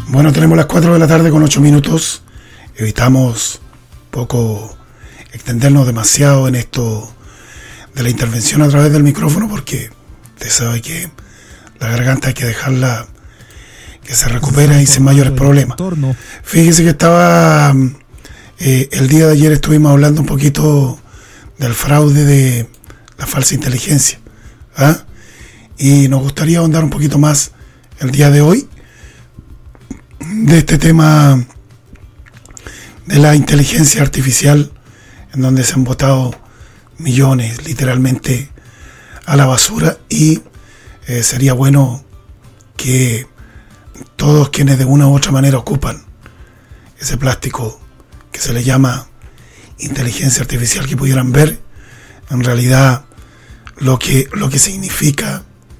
Bueno, tenemos las 4 de la tarde con 8 minutos. Evitamos poco extendernos demasiado en esto de la intervención a través del micrófono, porque usted sabe que la garganta hay que dejarla que se recupere y sin mayores problemas. Fíjese que estaba el día de ayer estuvimos hablando un poquito del fraude de la falsa inteligencia, ¿ah? Y nos gustaría ahondar un poquito más el día de hoy de este tema de la inteligencia artificial, en donde se han botado millones literalmente a la basura, y sería bueno que todos quienes de una u otra manera ocupan ese plástico que se le llama inteligencia artificial, que pudieran ver en realidad lo que significa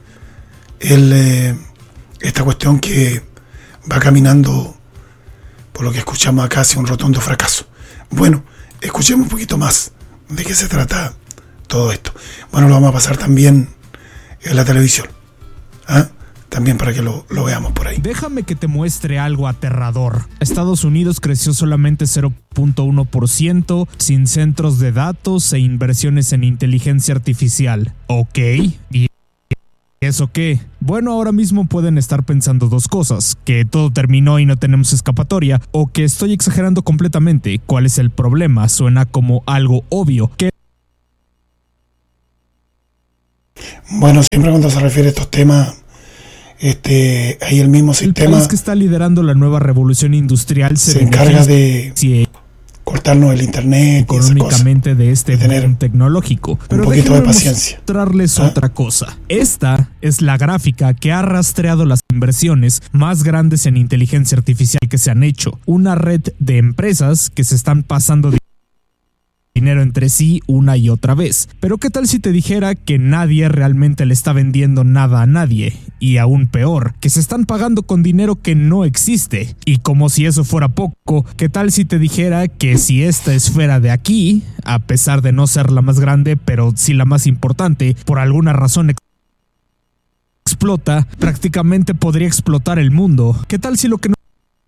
esta cuestión que va caminando, por lo que escuchamos acá, hacia un rotundo fracaso. Bueno, escuchemos un poquito más de qué se trata todo esto. Bueno, lo vamos a pasar también en la televisión, ¿ah? También para que lo veamos por ahí. Déjame que te muestre algo aterrador. Estados Unidos creció solamente 0.1% sin centros de datos e inversiones en inteligencia artificial. ¿Ok? ¿Y eso qué? Bueno, ahora mismo pueden estar pensando dos cosas: que todo terminó y no tenemos escapatoria, o que estoy exagerando completamente. ¿Cuál es el problema? Suena como algo obvio. Bueno, siempre cuando se refiere a estos temas, hay el mismo sistema. El país que está liderando la nueva revolución industrial se encarga de cortarnos el internet económicamente de este boom tecnológico. Pero un poquito de paciencia. Mostrarles otra cosa. Esta es la gráfica que ha rastreado las inversiones más grandes en inteligencia artificial que se han hecho. Una red de empresas que se están pasando dinero entre sí una y otra vez. Pero ¿qué tal si te dijera que nadie realmente le está vendiendo nada a nadie? Y aún peor, que se están pagando con dinero que no existe. Y como si eso fuera poco, ¿qué tal si te dijera que si esta esfera de aquí, a pesar de no ser la más grande, pero sí la más importante, por alguna razón explota, prácticamente podría explotar el mundo? ¿Qué tal si lo que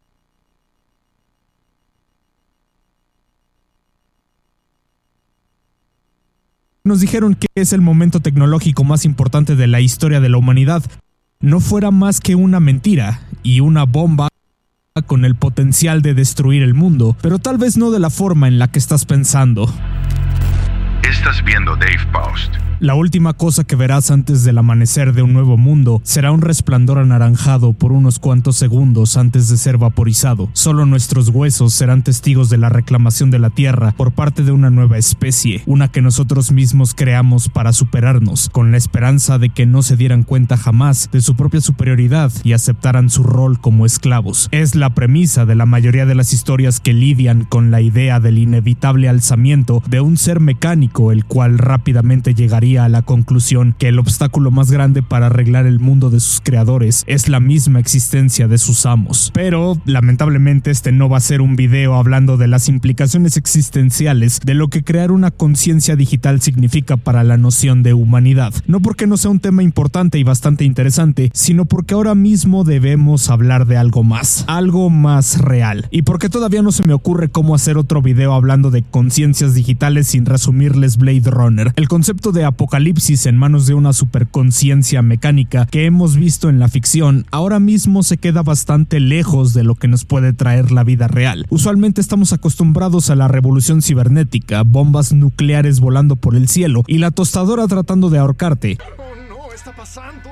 nos dijeron que es el momento tecnológico más importante de la historia de la humanidad no fuera más que una mentira y una bomba con el potencial de destruir el mundo, pero tal vez no de la forma en la que estás pensando? Estás viendo Dave Post. La última cosa que verás antes del amanecer de un nuevo mundo será un resplandor anaranjado por unos cuantos segundos antes de ser vaporizado. Solo nuestros huesos serán testigos de la reclamación de la Tierra por parte de una nueva especie, una que nosotros mismos creamos para superarnos, con la esperanza de que no se dieran cuenta jamás de su propia superioridad y aceptaran su rol como esclavos. Es la premisa de la mayoría de las historias que lidian con la idea del inevitable alzamiento de un ser mecánico, el cual rápidamente llegaría a la conclusión que el obstáculo más grande para arreglar el mundo de sus creadores es la misma existencia de sus amos. Pero lamentablemente este no va a ser un video hablando de las implicaciones existenciales de lo que crear una conciencia digital significa para la noción de humanidad. No porque no sea un tema importante y bastante interesante, sino porque ahora mismo debemos hablar de algo más real, y porque todavía no se me ocurre cómo hacer otro video hablando de conciencias digitales sin resumirles Blade Runner. El concepto de apocalipsis en manos de una superconciencia mecánica que hemos visto en la ficción ahora mismo se queda bastante lejos de lo que nos puede traer la vida real. Usualmente estamos acostumbrados a la revolución cibernética, bombas nucleares volando por el cielo y la tostadora tratando de ahorcarte. ¡Oh no! ¡Está pasando!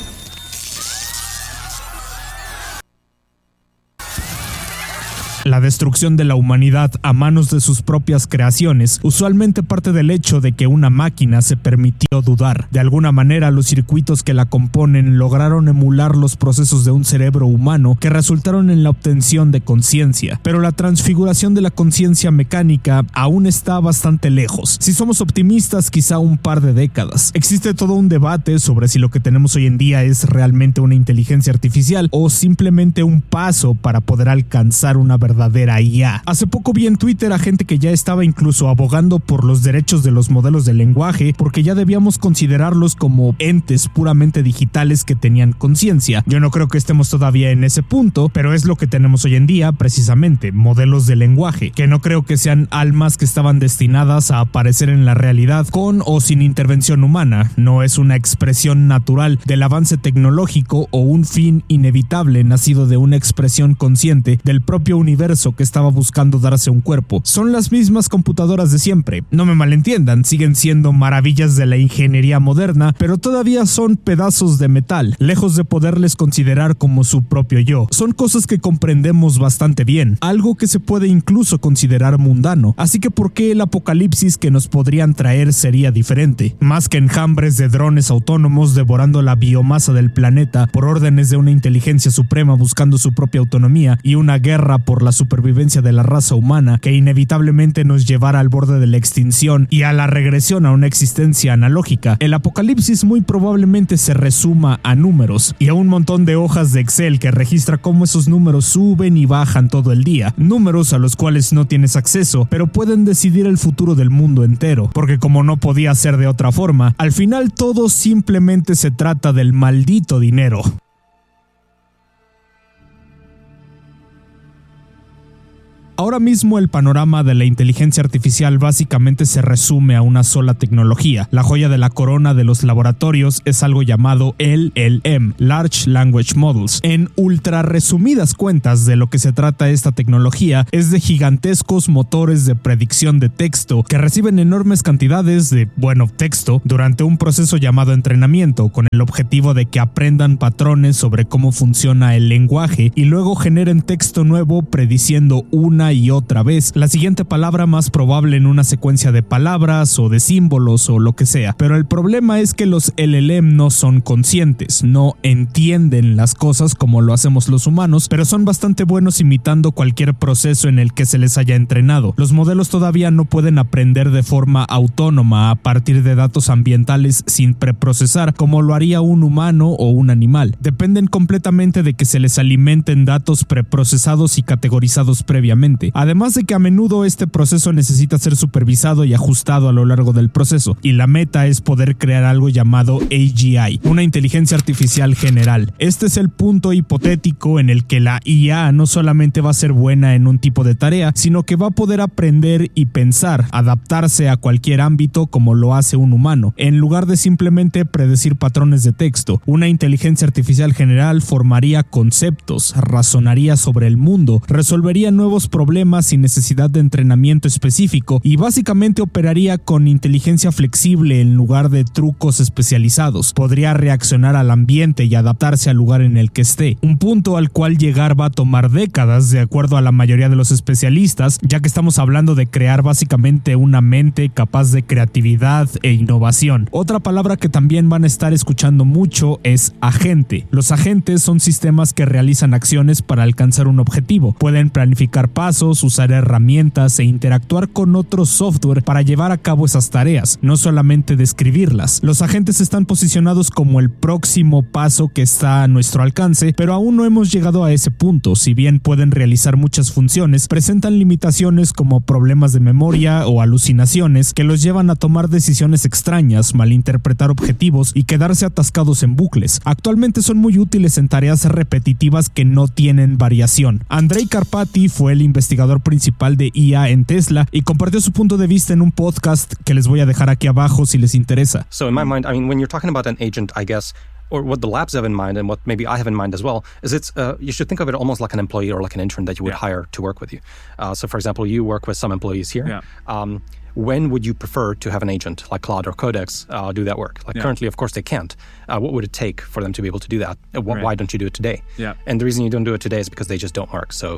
La destrucción de la humanidad a manos de sus propias creaciones usualmente parte del hecho de que una máquina se permitió dudar. De alguna manera, los circuitos que la componen lograron emular los procesos de un cerebro humano que resultaron en la obtención de conciencia. Pero la transfiguración de la conciencia mecánica aún está bastante lejos. Si somos optimistas, quizá un par de décadas. Existe todo un debate sobre si lo que tenemos hoy en día es realmente una inteligencia artificial o simplemente un paso para poder alcanzar una verdadera verdadera IA. Hace poco vi en Twitter a gente que ya estaba incluso abogando por los derechos de los modelos de lenguaje, porque ya debíamos considerarlos como entes puramente digitales que tenían conciencia. Yo no creo que estemos todavía en ese punto, pero es lo que tenemos hoy en día, precisamente, modelos de lenguaje, que no creo que sean almas que estaban destinadas a aparecer en la realidad con o sin intervención humana. No es una expresión natural del avance tecnológico o un fin inevitable nacido de una expresión consciente del propio universo que estaba buscando darse un cuerpo. Son las mismas computadoras de siempre. No me malentiendan, siguen siendo maravillas de la ingeniería moderna, pero todavía son pedazos de metal, lejos de poderles considerar como su propio yo. Son cosas que comprendemos bastante bien, algo que se puede incluso considerar mundano. Así que ¿por qué el apocalipsis que nos podrían traer sería diferente? Más que enjambres de drones autónomos devorando la biomasa del planeta por órdenes de una inteligencia suprema buscando su propia autonomía y una guerra por la supervivencia de la raza humana que inevitablemente nos llevará al borde de la extinción y a la regresión a una existencia analógica, el apocalipsis muy probablemente se resuma a números y a un montón de hojas de Excel que registra cómo esos números suben y bajan todo el día, números a los cuales no tienes acceso, pero pueden decidir el futuro del mundo entero, porque como no podía ser de otra forma, al final todo simplemente se trata del maldito dinero. Ahora mismo el panorama de la inteligencia artificial básicamente se resume a una sola tecnología. La joya de la corona de los laboratorios es algo llamado LLM, Large Language Models. En ultra resumidas cuentas, de lo que se trata esta tecnología es de gigantescos motores de predicción de texto que reciben enormes cantidades de, texto durante un proceso llamado entrenamiento, con el objetivo de que aprendan patrones sobre cómo funciona el lenguaje y luego generen texto nuevo prediciendo una y otra vez la siguiente palabra más probable en una secuencia de palabras o de símbolos o lo que sea. Pero el problema es que los LLM no son conscientes, no entienden las cosas como lo hacemos los humanos, pero son bastante buenos imitando cualquier proceso en el que se les haya entrenado. Los modelos todavía no pueden aprender de forma autónoma a partir de datos ambientales sin preprocesar como lo haría un humano o un animal. Dependen completamente de que se les alimenten datos preprocesados y categorizados previamente. Además de que a menudo este proceso necesita ser supervisado y ajustado a lo largo del proceso, y la meta es poder crear algo llamado AGI, una inteligencia artificial general. Este es el punto hipotético en el que la IA no solamente va a ser buena en un tipo de tarea, sino que va a poder aprender y pensar, adaptarse a cualquier ámbito como lo hace un humano, en lugar de simplemente predecir patrones de texto. Una inteligencia artificial general formaría conceptos, razonaría sobre el mundo, resolvería nuevos problemas sin necesidad de entrenamiento específico y básicamente operaría con inteligencia flexible en lugar de trucos especializados. Podría reaccionar al ambiente y adaptarse al lugar en el que esté, un punto al cual llegar va a tomar décadas de acuerdo a la mayoría de los especialistas, ya que estamos hablando de crear básicamente una mente capaz de creatividad e innovación. Otra palabra que también van a estar escuchando mucho es agente. Los agentes son sistemas que realizan acciones para alcanzar un objetivo. Pueden planificar pasos, usar herramientas e interactuar con otro software para llevar a cabo esas tareas, no solamente describirlas. Los agentes están posicionados como el próximo paso que está a nuestro alcance, pero aún no hemos llegado a ese punto. Si bien pueden realizar muchas funciones, presentan limitaciones como problemas de memoria o alucinaciones que los llevan a tomar decisiones extrañas, malinterpretar objetivos y quedarse atascados en bucles. Actualmente son muy útiles en tareas repetitivas que no tienen variación. Andrej Karpathy fue el investigador principal de IA en Tesla y compartió su punto de vista en un podcast que les voy a dejar aquí abajo si les interesa. So in my mind, when you're talking about an agent, I guess, or what the labs have in mind and what maybe I have in mind as well, is you should think of it almost like an employee or like an intern that you would hire to work with you. So for example, you work with some employees here. Yeah. When would you prefer to have an agent like Claude or Codex do that work? Currently, of course, they can't. What would it take for them to be able to do that? Why don't you do it today? Yeah. And the reason you don't do it today is because they just don't work. So,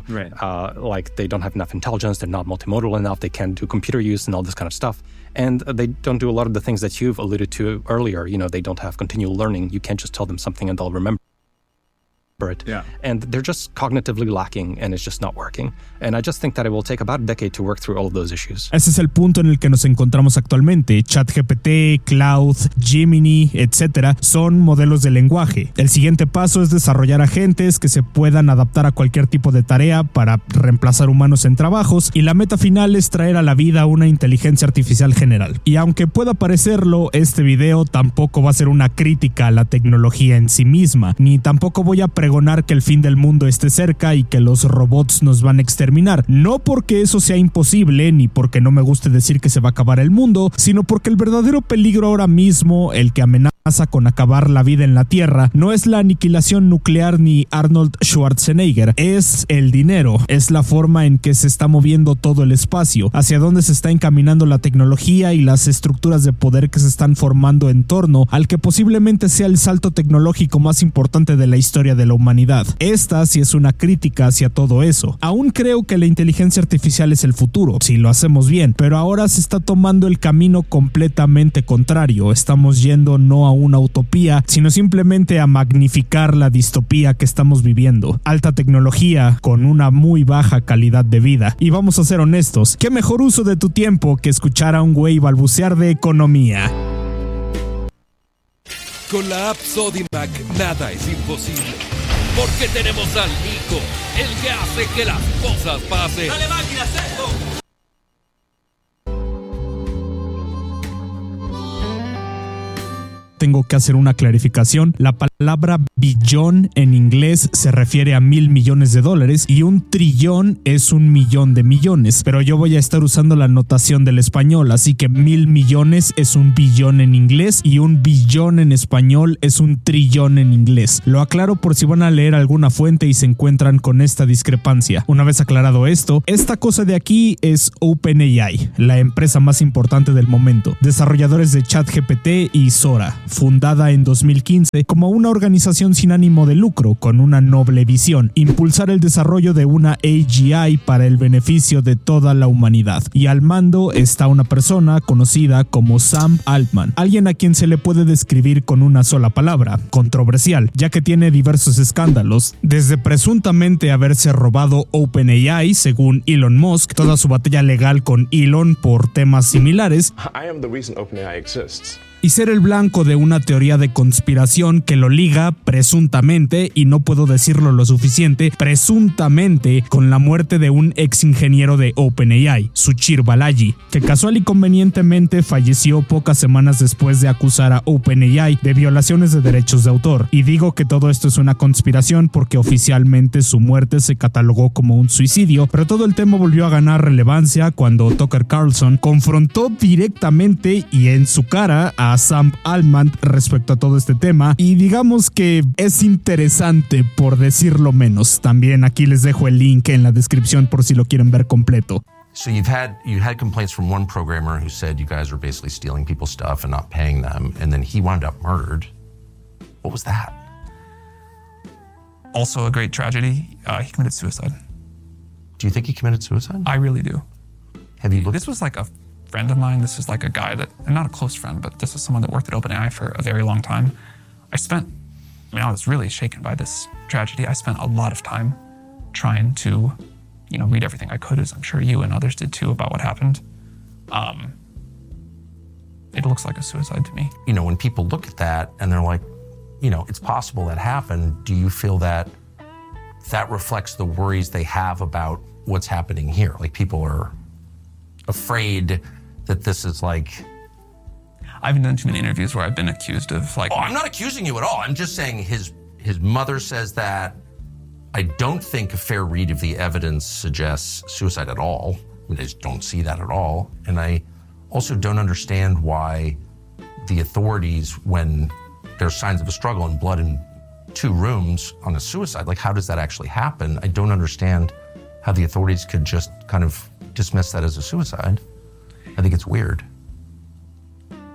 they don't have enough intelligence, they're not multimodal enough, they can't do computer use and all this kind of stuff. And they don't do a lot of the things that you've alluded to earlier. They don't have continual learning. You can't just tell them something and they'll remember. it. Yeah. And they're just cognitively lacking and it's just not working. And I just think that it will take about a decade to work through all of those issues. Ese es el punto en el que nos encontramos actualmente. ChatGPT, Cloud, Gemini, etcétera, son modelos de lenguaje. El siguiente paso es desarrollar agentes que se puedan adaptar a cualquier tipo de tarea para reemplazar humanos en trabajos, y la meta final es traer a la vida una inteligencia artificial general. Y aunque pueda parecerlo, este video tampoco va a ser una crítica a la tecnología en sí misma, ni tampoco voy a pregonar que el fin del mundo esté cerca y que los robots nos van a exterminar. No porque eso sea imposible, ni porque no me guste decir que se va a acabar el mundo, sino porque el verdadero peligro ahora mismo, el que amenaza con acabar la vida en la Tierra, no es la aniquilación nuclear ni Arnold Schwarzenegger, es el dinero, es la forma en que se está moviendo todo el espacio, hacia dónde se está encaminando la tecnología y las estructuras de poder que se están formando en torno al que posiblemente sea el salto tecnológico más importante de la historia de la humanidad. Esta sí es una crítica hacia todo eso. Aún creo que la inteligencia artificial es el futuro, si lo hacemos bien, pero ahora se está tomando el camino completamente contrario. Estamos yendo no a una utopía, sino simplemente a magnificar la distopía que estamos viviendo. Alta tecnología con una muy baja calidad de vida. Y vamos a ser honestos, ¿qué mejor uso de tu tiempo que escuchar a un güey balbucear de economía? Con la app Sodimac nada es imposible, porque tenemos al Nico, el que hace que las cosas pasen. ¡Dale, máquina, esto! Tengo que hacer una clarificación. La palabra billón en inglés se refiere a $1,000 millones y un trillón es 1,000,000 de millones, pero yo voy a estar usando la notación del español, así que 1,000 millones es un billón en inglés y un billón en español es un trillón en inglés. Lo aclaro por si van a leer alguna fuente y se encuentran con esta discrepancia. Una vez aclarado esto, esta cosa de aquí es OpenAI, la empresa más importante del momento, desarrolladores de ChatGPT y Sora, fundada en 2015 como una organización sin ánimo de lucro con una noble visión: impulsar el desarrollo de una AGI para el beneficio de toda la humanidad. Y al mando está una persona conocida como Sam Altman, alguien a quien se le puede describir con una sola palabra: controversial, ya que tiene diversos escándalos, desde presuntamente haberse robado OpenAI, según Elon Musk, toda su batalla legal con Elon por temas similares, I am the reason OpenAI exists. y ser el blanco de una teoría de conspiración que lo liga presuntamente, y no puedo decirlo lo suficiente, presuntamente con la muerte de un ex ingeniero de OpenAI, Suchir Balaji, que casual y convenientemente falleció pocas semanas después de acusar a OpenAI de violaciones de derechos de autor. Y digo que todo esto es una conspiración porque oficialmente su muerte se catalogó como un suicidio, pero todo el tema volvió a ganar relevancia cuando Tucker Carlson confrontó directamente y en su cara a Sam Altman respecto a todo este tema, y digamos que es interesante por decirlo menos. También aquí les dejo el link en la descripción por si lo quieren ver completo. So you had complaints from one programmer who said you guys were basically stealing people's stuff and not paying them, and then he wound up murdered. What was that? Also a great tragedy. He committed suicide. Do you think he committed suicide? I really do. Have you looked? This was like a friend of mine. This is like a guy that, and not a close friend, but this was someone that worked at OpenAI for a very long time. I was really shaken by this tragedy. I spent a lot of time trying to, read everything I could, as I'm sure you and others did too, about what happened. It looks like a suicide to me. When people look at that and they're like, it's possible that happened, do you feel that reflects the worries they have about what's happening here? Like, people are afraid that this is like... I've done too many interviews where I've been accused of like... Oh, I'm not accusing you at all. I'm just saying his mother says that. I don't think a fair read of the evidence suggests suicide at all. I just don't see that at all. And I also don't understand why the authorities, when there's signs of a struggle and blood in 2 rooms on a suicide, like, how does that actually happen? I don't understand how the authorities could just kind of dismiss that as a suicide. I think it's weird.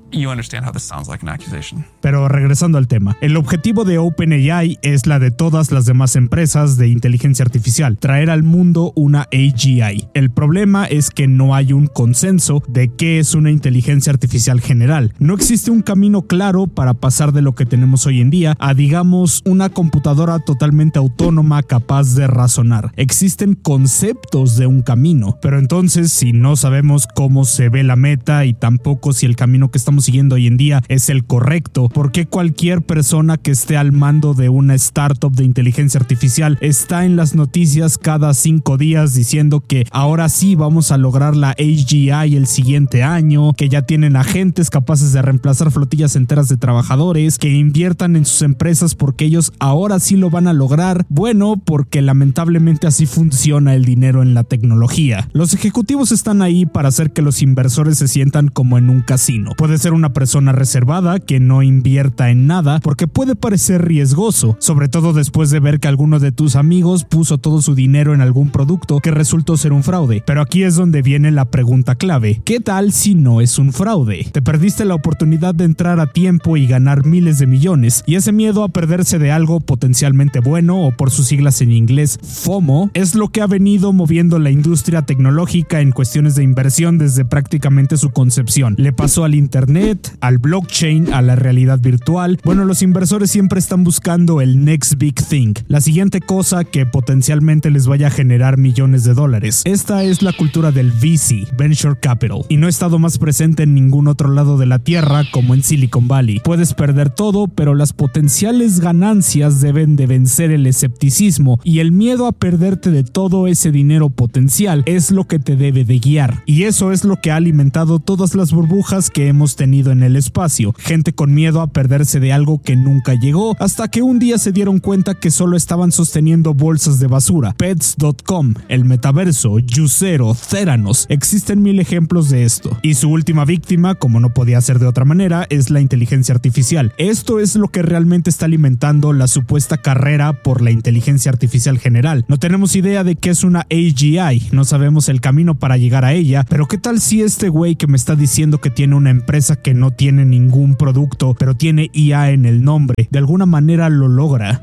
You understand how this sounds like an accusation. Pero regresando al tema, el objetivo de OpenAI es la de todas las demás empresas de inteligencia artificial, traer al mundo una AGI. El problema es que no hay un consenso de qué es una inteligencia artificial general. No existe un camino claro para pasar de lo que tenemos hoy en día a, digamos, una computadora totalmente autónoma capaz de razonar. Existen conceptos de un camino, pero entonces si no sabemos cómo se ve la meta y tampoco si el camino que estamos siguiendo hoy en día es el correcto, ¿por qué cualquier persona que esté al mando de una startup de inteligencia artificial está en las noticias cada 5 días diciendo que ahora sí vamos a lograr la AGI el siguiente año, que ya tienen agentes capaces de reemplazar flotillas enteras de trabajadores, que inviertan en sus empresas porque ellos ahora sí lo van a lograr? Bueno, porque lamentablemente así funciona el dinero en la tecnología. Los ejecutivos están ahí para hacer que los inversores se sientan como en un casino. Puede ser una persona reservada que no invierta en nada porque puede parecer riesgoso, sobre todo después de ver que alguno de tus amigos puso todo su dinero en algún producto que resultó ser un fraude. Pero aquí es donde viene la pregunta clave: ¿qué tal si no es un fraude? Te perdiste la oportunidad de entrar a tiempo y ganar miles de millones, y ese miedo a perderse de algo potencialmente bueno, o por sus siglas en inglés FOMO, es lo que ha venido moviendo la industria tecnológica en cuestiones de inversión desde prácticamente su concepción. Le pasó al internet, al blockchain, a la realidad virtual. Bueno, los inversores siempre están buscando el next big thing, la siguiente cosa que potencialmente les vaya a generar millones de dólares. Esta es la cultura del VC, Venture Capital, y no ha estado más presente en ningún otro lado de la tierra como en Silicon Valley. Puedes perder todo, pero las potenciales ganancias deben de vencer el escepticismo, y el miedo a perderte de todo ese dinero potencial es lo que te debe de guiar. Y eso es lo que ha alimentado todas las burbujas que hemos tenido en el espacio. Gente con miedo a perderse de algo que nunca llegó, hasta que un día se dieron cuenta que solo estaban sosteniendo bolsas de basura. Pets.com, el metaverso, Juicero, Theranos, existen 1000 ejemplos de esto. Y su última víctima, como no podía ser de otra manera, es la inteligencia artificial. Esto es lo que realmente está alimentando la supuesta carrera por la inteligencia artificial general. No tenemos idea de qué es una AGI, no sabemos el camino para llegar a ella, pero ¿qué tal si este güey que me está diciendo que tiene una empresa que no tiene ningún producto, pero tiene IA en el nombre, de alguna manera lo logra?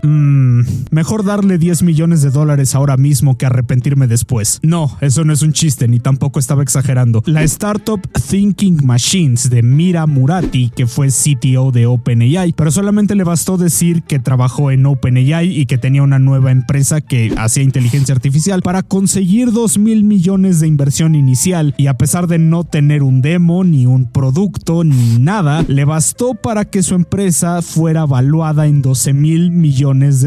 Mejor darle $10 millones ahora mismo que arrepentirme después. No, eso no es un chiste, ni tampoco estaba exagerando. La startup Thinking Machines de Mira Murati, que fue CTO de OpenAI, pero solamente le bastó decir que trabajó en OpenAI y que tenía una nueva empresa que hacía inteligencia artificial para conseguir $2,000 millones de inversión inicial, y a pesar de no tener un demo, ni un producto, ni nada, le bastó para que su empresa fuera valuada en $12,000 millones,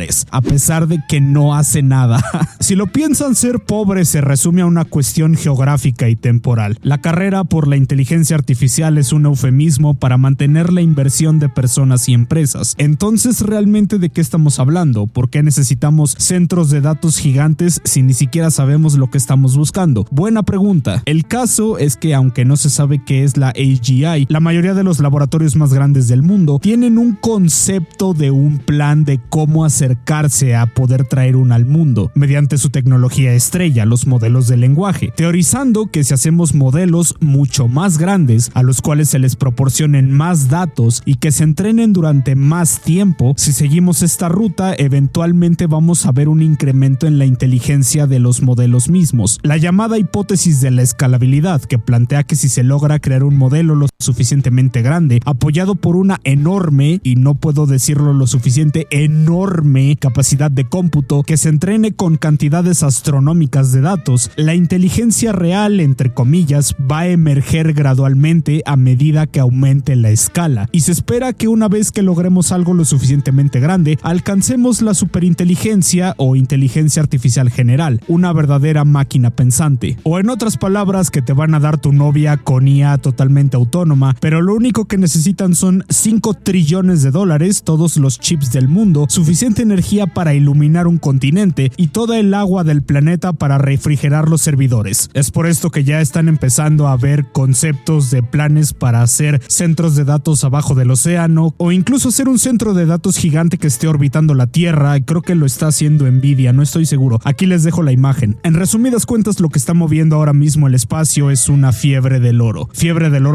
a pesar de que no hace nada. Si lo piensan, ser pobre se resume a una cuestión geográfica y temporal. La carrera por la inteligencia artificial es un eufemismo para mantener la inversión de personas y empresas. Entonces, ¿realmente de qué estamos hablando? ¿Por qué necesitamos centros de datos gigantes si ni siquiera sabemos lo que estamos buscando? Buena pregunta. El caso es que, aunque no se sabe qué es la AGI, la mayoría de los laboratorios más grandes del mundo tienen un concepto de un plan de cómo acercarse a poder traer una al mundo mediante su tecnología estrella, los modelos de lenguaje, teorizando que si hacemos modelos mucho más grandes a los cuales se les proporcionen más datos y que se entrenen durante más tiempo, si seguimos esta ruta eventualmente vamos a ver un incremento en la inteligencia de los modelos mismos. La llamada hipótesis de la escalabilidad, que plantea que si se logra crear un modelo lo suficientemente grande, apoyado por una enorme, y no puedo decirlo lo suficiente, enorme capacidad de cómputo que se entrene con cantidades astronómicas de datos, la inteligencia real, entre comillas, va a emerger gradualmente a medida que aumente la escala, y se espera que una vez que logremos algo lo suficientemente grande, alcancemos la superinteligencia o inteligencia artificial general, una verdadera máquina pensante. O en otras palabras, que te van a dar tu novia con IA totalmente autónoma, pero lo único que necesitan son $5 trillones, todos los chips del mundo, suficiente energía para iluminar un continente y toda el agua del planeta para refrigerar los servidores. Es por esto que ya están empezando a ver conceptos de planes para hacer centros de datos abajo del océano, o incluso hacer un centro de datos gigante que esté orbitando la Tierra. Creo que lo está haciendo Nvidia, no estoy seguro. Aquí les dejo la imagen. En resumidas cuentas, lo que está moviendo ahora mismo el espacio es una fiebre del oro. Fiebre del oro por la tecnología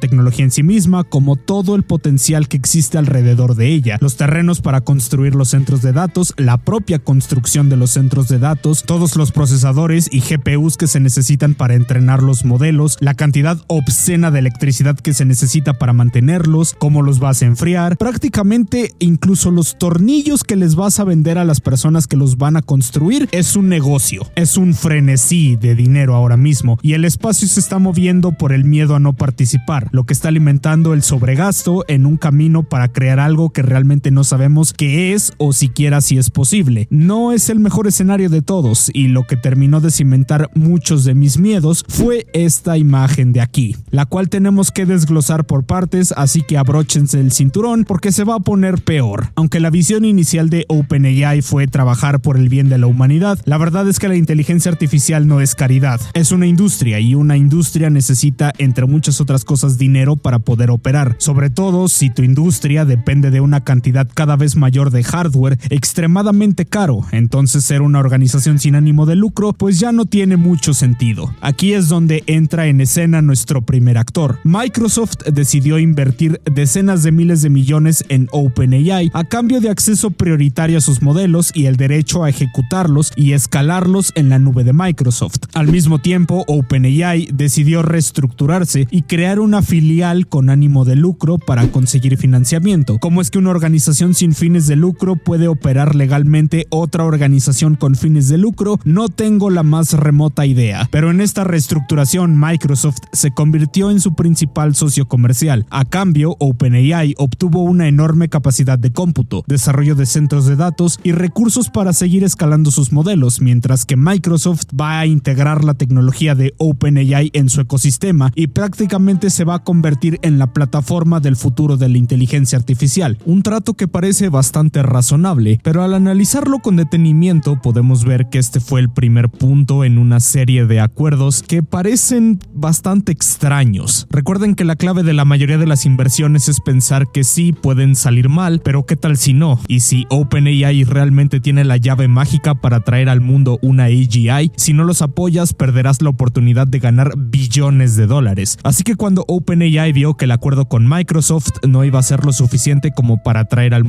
tecnología en sí misma, como todo el potencial que existe alrededor de ella, los terrenos para construir los centros de datos, la propia construcción de los centros de datos, todos los procesadores y GPUs que se necesitan para entrenar los modelos, la cantidad obscena de electricidad que se necesita para mantenerlos, cómo los vas a enfriar, prácticamente incluso los tornillos que les vas a vender a las personas que los van a construir. Es un negocio, es un frenesí de dinero ahora mismo, y el espacio se está moviendo por el miedo a no participar, lo que está alimentando el sobregasto en un camino para crear algo que realmente no sabemos qué es o siquiera si es posible. No es el mejor escenario de todos, y lo que terminó de cimentar muchos de mis miedos fue esta imagen de aquí, la cual tenemos que desglosar por partes, así que abróchense el cinturón porque se va a poner peor. Aunque la visión inicial de OpenAI fue trabajar por el bien de la humanidad, la verdad es que la inteligencia artificial no es caridad, es una industria, y una industria necesita, entre muchas otras cosas, dinero para poder operar, sobre todo si tu industria depende de una cantidad cada vez mayor de hardware extremadamente caro. Entonces ser una organización sin ánimo de lucro pues ya no tiene mucho sentido. Aquí es donde entra en escena nuestro primer actor. Microsoft decidió invertir decenas de miles de millones en OpenAI a cambio de acceso prioritario a sus modelos y el derecho a ejecutarlos y escalarlos en la nube de Microsoft. Al mismo tiempo, OpenAI decidió reestructurarse y crear una filial con ánimo de lucro para conseguir financiamiento. ¿Cómo es que una organización sin fines de lucro puede operar legalmente otra organización con fines de lucro? No tengo la más remota idea, pero en esta reestructuración Microsoft se convirtió en su principal socio comercial. A cambio, OpenAI obtuvo una enorme capacidad de cómputo, desarrollo de centros de datos y recursos para seguir escalando sus modelos, mientras que Microsoft va a integrar la tecnología de OpenAI en su ecosistema y prácticamente se va a convertir en la plataforma del futuro de la inteligencia artificial. Un trato que parece bastante razonable, pero al analizarlo con detenimiento podemos ver que este fue el primer punto en una serie de acuerdos que parecen bastante extraños. Recuerden que la clave de la mayoría de las inversiones es pensar que sí pueden salir mal, pero ¿qué tal si no? Y si OpenAI realmente tiene la llave mágica para traer al mundo una AGI, si no los apoyas perderás la oportunidad de ganar billones de dólares. Así que cuando OpenAI vio que el acuerdo con Microsoft no iba a ser lo suficiente como para traer al mundo